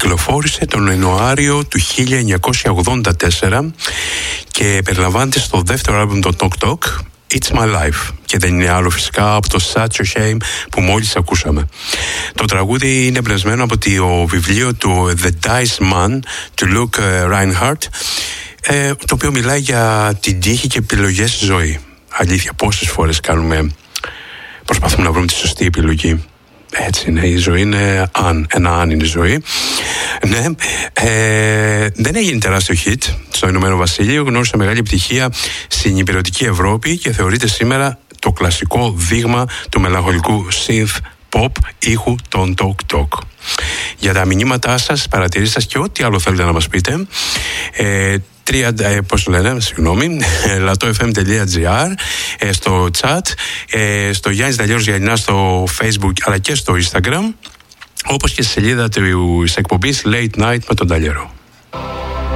Κυκλοφόρησε τον Ιανουάριο του 1984 και περιλαμβάνεται στο δεύτερο άλμπουμ των Talk Talk, It's My Life, και δεν είναι άλλο φυσικά από το Such a Shame που μόλις ακούσαμε. Το τραγούδι είναι εμπνευσμένο από το βιβλίο του The Dice Man του Luke Reinhardt, το οποίο μιλάει για την τύχη και επιλογές στη ζωή. Αλήθεια, πόσες φορές προσπαθούμε να βρούμε τη σωστή επιλογή. Έτσι είναι, η ζωή είναι αν είναι η ζωή. Ναι, δεν έγινε τεράστιο hit στο Ηνωμένο Βασίλειο, γνώρισε μεγάλη επιτυχία στην υπηρετική Ευρώπη και θεωρείται σήμερα το κλασικό δείγμα του μελαγχολικού synth pop ήχου των Talk Talk. Για τα μηνύματά σας, παρατηρήσεις σας και ό,τι άλλο θέλετε να μας πείτε, latofm.gr, στο chat, στο Γιάννης Δαλιέρος Γιαννινά στο Facebook αλλά και στο Instagram, όπως και στη σελίδα της εκπομπής Late Night με τον Δαλιέρο.